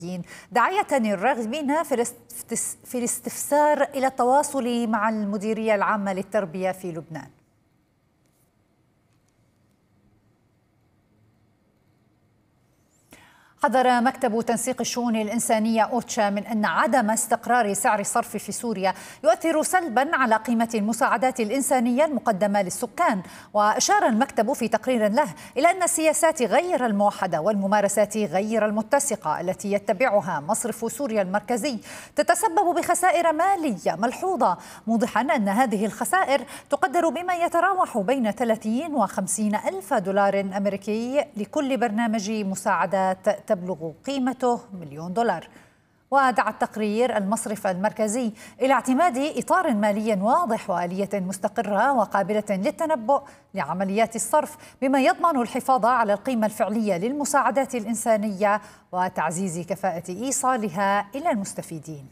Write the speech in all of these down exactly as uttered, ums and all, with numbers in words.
داعية الراغبين في الاستفسار إلى التواصل مع المديرية العامة للتربية في لبنان. حذر مكتب تنسيق الشؤون الإنسانية أوتشا من أن عدم استقرار سعر الصرف في سوريا يؤثر سلبا على قيمة المساعدات الإنسانية المقدمة للسكان. وأشار المكتب في تقرير له إلى أن السياسات غير الموحدة والممارسات غير المتسقة التي يتبعها مصرف سوريا المركزي تتسبب بخسائر مالية ملحوظة، موضحا أن هذه الخسائر تقدر بما يتراوح بين ثلاثين وخمسين ألف دولار أمريكي لكل برنامج مساعدات تبلغ قيمته مليون دولار. ودعا التقرير المصرف المركزي إلى اعتماد إطار مالي واضح وآلية مستقرة وقابلة للتنبؤ لعمليات الصرف، بما يضمن الحفاظ على القيمة الفعلية للمساعدات الإنسانية وتعزيز كفاءة إيصالها إلى المستفيدين.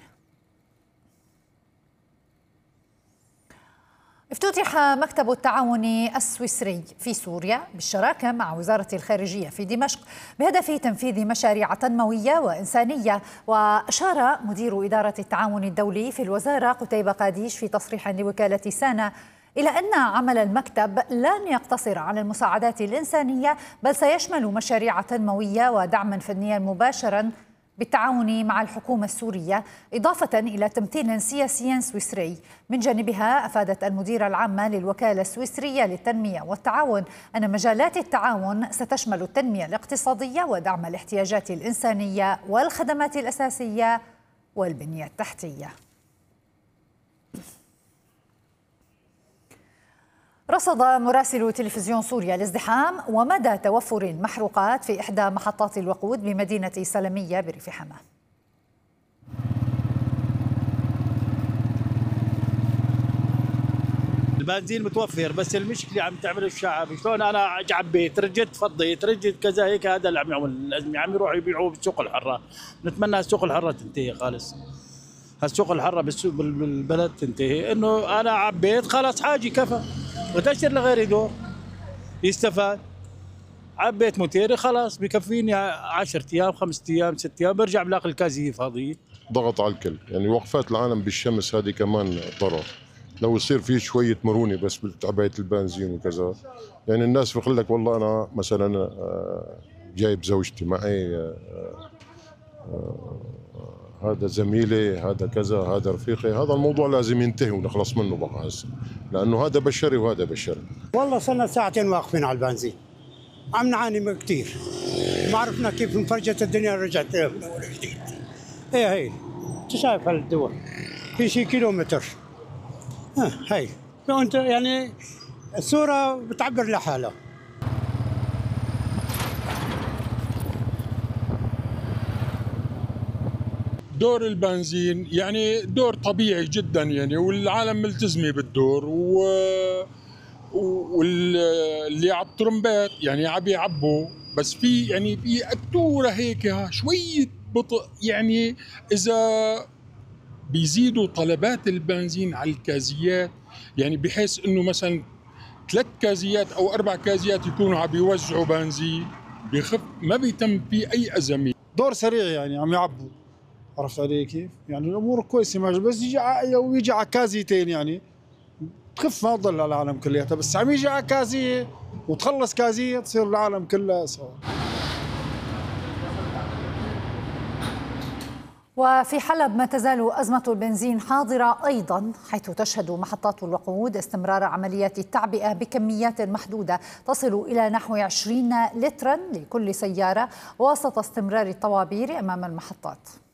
افتتح مكتب التعاون السويسري في سوريا بالشراكة مع وزارة الخارجية في دمشق بهدف تنفيذ مشاريع تنموية وإنسانية. وأشار مدير إدارة التعاون الدولي في الوزارة قتيبة قاديش في تصريح لوكالة سانا إلى أن عمل المكتب لن يقتصر على المساعدات الإنسانية، بل سيشمل مشاريع تنموية ودعما فنيا مباشرا بالتعاون مع الحكومة السورية، إضافة إلى تمثيل سياسي سويسري. من جانبها أفادت المديرة العامة للوكالة السويسرية للتنمية والتعاون أن مجالات التعاون ستشمل التنمية الاقتصادية ودعم الاحتياجات الإنسانية والخدمات الأساسية والبنية التحتية. رصد مراسل تلفزيون سوريا الازدحام ومدى توفر المحروقات في إحدى محطات الوقود بمدينة سلمية بريف حماه. البنزين متوفر، بس المشكله عم تعمل الشعب. شلون انا عبيت رجت فضيت رجت كذا هيك، هذا اللي عم يعمل الازمه، عم يروحوا يبيعوه بالسوق الحره. نتمنى السوق الحره تنتهي خالص، هالسوق الحره بالسوق بالبلد تنتهي، انه انا عبيت خلاص حاجي كفى، وتشتري لغيري دور يستفاد. عبيت موتيري خلاص بكفيني عشرة ايام خمسة ايام ست ايام، برجع بلاقي الكازيه فاضيه. ضغط على الكل، يعني وقفات العالم بالشمس هذه كمان ضرر. لو يصير في شويه مرونه بس بعبايه البنزين وكذا، يعني الناس بيقول لك والله انا مثلا جايب زوجتي معي، هذا زميلي، هذا كذا، هذا رفيقي، هذا الموضوع لازم ينتهي ونخلص منه بقى هسه، لانه هذا بشري وهذا بشري. والله صرنا ساعتين واقفين على البنزين، عم نعاني كثير، ما عرفنا كيف انفرجت الدنيا رجعت من اول جديد. ايه هي انت شايف هالدول في شي كيلومتر، ها هي انت يعني الصوره بتعبر لحالها. دور البنزين يعني دور طبيعي جدا، يعني والعالم ملتزمه بالدور، و واللي على الطرمبات يعني عم يعبوا، بس في يعني في قدوره هيك شويه بطء. يعني اذا بيزيدوا طلبات البنزين على الكازيات، يعني بحيث انه مثلا ثلاث كازيات او اربع كازيات يكونوا عم يوزعوا بنزين، بخف ما بيتم في اي ازمه. دور سريع يعني عم يعبوا، عرفت علي كيف؟ يعني الامور كويسه، بس يجي ويجي على كازيتين يعني تخف، ما تضل على العالم كلياتها، بس عم يجي على كازيه وتخلص كازيه تصير العالم كلها سوا. وفي حلب ما تزال أزمة البنزين حاضرة أيضا، حيث تشهد محطات الوقود استمرار عمليات التعبئة بكميات محدودة تصل إلى نحو عشرين لترا لكل سيارة، وسط استمرار الطوابير أمام المحطات.